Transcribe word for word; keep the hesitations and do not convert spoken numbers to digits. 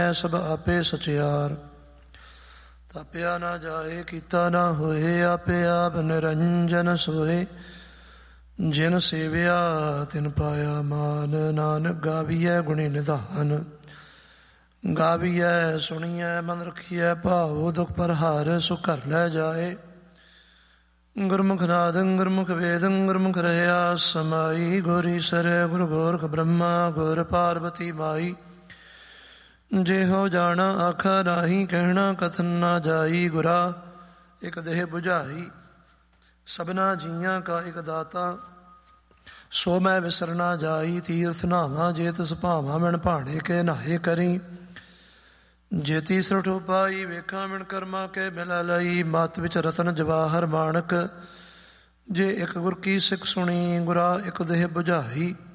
ਸਭ ਆਪੇ ਸਚਿਆਰ। ਤਾਪਿਆ ਨਾ ਜਾਏ ਕੀਤਾ ਨਾ ਹੋਏ, ਆਪੇ ਆਪ ਨਿਰੰਜਨ ਸੋਏ। ਜਿਨ ਸੇਵਿਆ ਤਿਨ ਪਾਇਆ ਮਾਨ, ਨਾਨਕ ਗਾਵੀਐ ਗੁਣੀ ਨਿਧਾਨ। ਗਾਵੀਐ ਸੁਣੀਐ ਮਨ ਰਖੀਐ ਭਾਉ, ਦੁਖ ਪਰ ਹਾਰ ਸੁਖ ਘਰ ਲੈ ਜਾਏ। ਗੁਰਮੁਖ ਨਾਦੰ ਗੁਰਮੁਖ ਵੇਦੰ ਗੁਰਮੁਖ ਰਹਿਆ ਸਮਾਈ। ਗੁਰ ਈਸਰ ਗੁਰ ਗੋਰਖ ਬ੍ਰਹਮਾ ਗੁਰ ਪਾਰਬਤੀ ਮਾਈ। ਜਿਹੋ ਜਾਣਾ ਆਖਾ ਨਾਹੀ, ਕਹਿਣਾ ਕਥਨ ਨਾ ਜਾਈ। ਗੁਰਾ ਇਕ ਦੇਹ ਬੁਝਾਈ, ਸਭਨਾ ਜੀਆਂ ਕਾ ਇਕ ਦਾਤਾ। ਸੋ ਮੈਂ ਵਿਸਰ ਨਾ ਜਾਈ, ਤੀਰਥ ਨਾਵਾਂ ਜੇ ਤਿਸ ਭਾਵਾਂ। ਮਿਣ ਭਾਣੇ ਕੇ ਨਾਹੇ ਕਰੀ, ਜੇ ਤੀਸਰ ਠੋਪਾਈ। ਵੇਖਾਂ ਮਿਣ ਕਰਮਾ ਕੇ ਮਿਲਾ ਲਈ, ਮਤ ਵਿੱਚ ਰਤਨ ਜਵਾਹਰ ਮਾਣਕ। ਜੇ ਇੱਕ ਗੁਰ ਕੀ ਸਿੱਖ ਸੁਣੀ, ਗੁਰਾ ਇੱਕ ਦੇਹ ਬੁਝਾਈ।